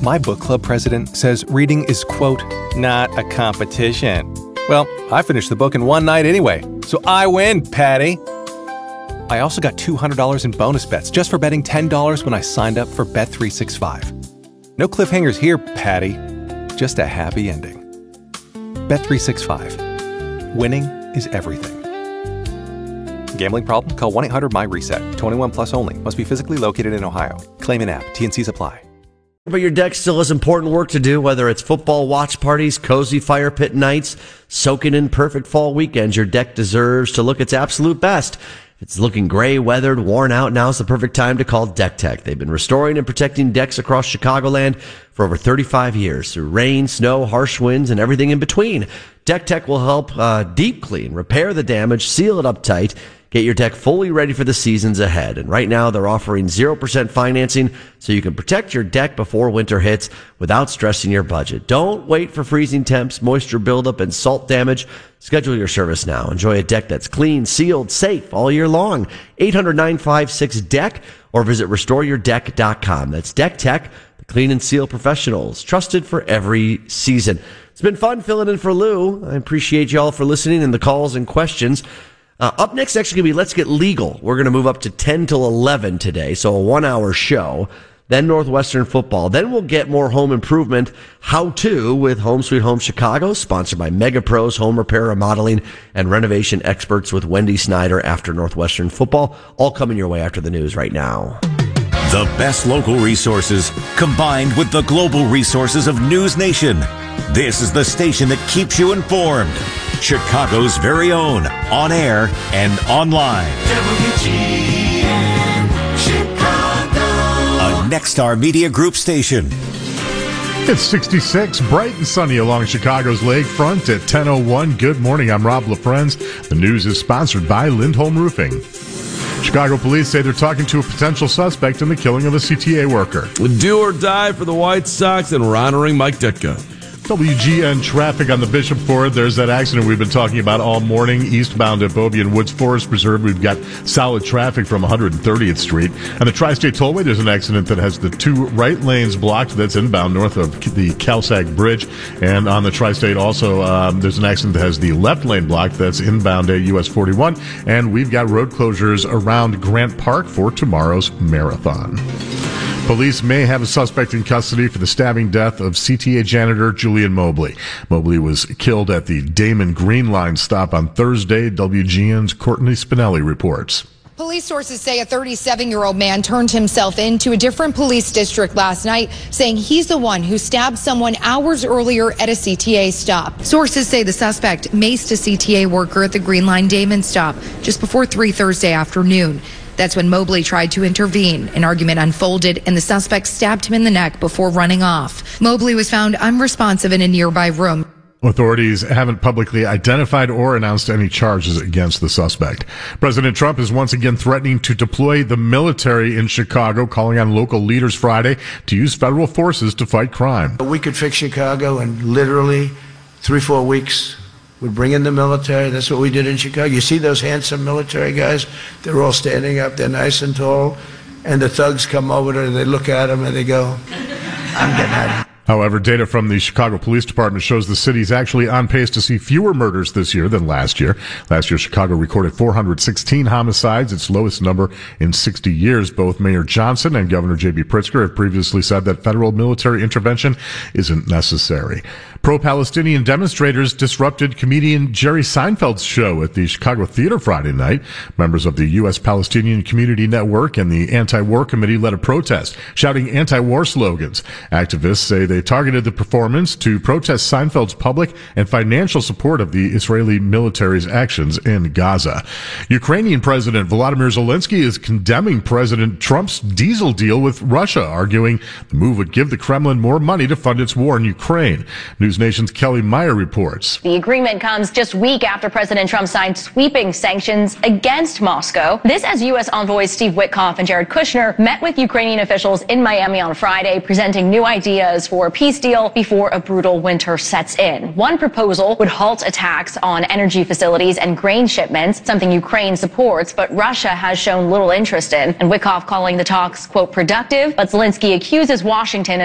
My book club president says reading is, quote, not a competition. Well, I finished the book in one night anyway, so I win, Patty. I also got $200 in bonus bets just for betting $10 when I signed up for Bet365. No cliffhangers here, Patty. Just a happy ending. Bet365. Winning is everything. Gambling problem? Call 1-800-MY-RESET. 21 plus only. Must be physically located in Ohio. Claim in app. T&Cs apply. But your deck still has important work to do, whether it's football watch parties, cozy fire pit nights, soaking in perfect fall weekends. Your deck deserves to look its absolute best. If it's looking gray, weathered, worn out, now's the perfect time to call Deck Tech. They've been restoring and protecting decks across Chicagoland for over 35 years through rain, snow, harsh winds, and everything in between. Deck Tech will help deep clean, repair the damage, seal it up tight, get your deck fully ready for the seasons ahead. And right now they're offering 0% financing so you can protect your deck before winter hits without stressing your budget. Don't wait for freezing temps, moisture buildup, and salt damage. Schedule your service now. Enjoy a deck that's clean, sealed, safe all year long. 800-956-DECK or visit restoreyourdeck.com. That's Deck Tech, the clean and seal professionals, trusted for every season. It's been fun filling in for Lou. I appreciate y'all for listening and the calls and questions. Up next, actually, going to be Let's Get Legal. We're going to move up to 10 till 11 today, so a 1-hour show. Then Northwestern football. Then we'll get more home improvement how-to with Home Sweet Home Chicago, sponsored by Mega Pros, home repair, remodeling, and renovation experts with Wendy Snyder after Northwestern football. All coming your way after the news right now. The best local resources combined with the global resources of News Nation. This is the station that keeps you informed. Chicago's very own, on air and online. WGN Chicago. A Nexstar Media Group station. It's 66, bright and sunny along Chicago's lakefront at 10:01. Good morning, I'm Rob LaFrenz. The news is sponsored by Lindholm Roofing. Chicago police say they're talking to a potential suspect in the killing of a CTA worker. Do or die for the White Sox, and we're honoring Mike Ditka. WGN traffic on the Bishop Ford. There's that accident we've been talking about all morning, eastbound at Bobby and Woods Forest Preserve. We've got solid traffic from 130th Street. On the Tri-State Tollway, there's an accident that has the two right lanes blocked. That's inbound north of the Calsag Bridge. And on the Tri-State also, there's an accident that has the left lane blocked. That's inbound at US 41. And we've got road closures around Grant Park for tomorrow's marathon. Police may have a suspect in custody for the stabbing death of CTA janitor Julian Mobley. Mobley was killed at the Damon Green Line stop on Thursday. WGN's Courtney Spinelli reports. Police sources say a 37-year-old man turned himself into a different police district last night, saying he's the one who stabbed someone hours earlier at a CTA stop. Sources say the suspect maced a CTA worker at the Green Line Damon stop just before 3 Thursday afternoon. That's when Mobley tried to intervene. An argument unfolded, and the suspect stabbed him in the neck before running off. Mobley was found unresponsive in a nearby room. Authorities haven't publicly identified or announced any charges against the suspect. President Trump is once again threatening to deploy the military in Chicago, calling on local leaders Friday to use federal forces to fight crime. We could fix Chicago in literally 3-4 weeks. We'd bring in the military. That's what we did in Chicago. You see those handsome military guys? They're all standing up. They're nice and tall. And the thugs come over there, they look at them, and they go, I'm getting out of here. However, data from the Chicago Police Department shows the city's actually on pace to see fewer murders this year than last year. Last year, Chicago recorded 416 homicides, its lowest number in 60 years. Both Mayor Johnson and Governor J.B. Pritzker have previously said that federal military intervention isn't necessary. Pro-Palestinian demonstrators disrupted comedian Jerry Seinfeld's show at the Chicago Theater Friday night. Members of the U.S. Palestinian Community Network and the Anti-War Committee led a protest, shouting anti-war slogans. Activists say they targeted the performance to protest Seinfeld's public and financial support of the Israeli military's actions in Gaza. Ukrainian President Volodymyr Zelensky is condemning President Trump's diesel deal with Russia, arguing the move would give the Kremlin more money to fund its war in Ukraine. News Nation's Kelly Meyer reports. The agreement comes just a week after President Trump signed sweeping sanctions against Moscow. This as U.S. envoys Steve Witkoff and Jared Kushner met with Ukrainian officials in Miami on Friday, presenting new ideas for a peace deal before a brutal winter sets in. One proposal would halt attacks on energy facilities and grain shipments, something Ukraine supports, but Russia has shown little interest in. And Witkoff calling the talks, quote, productive, but Zelensky accuses Washington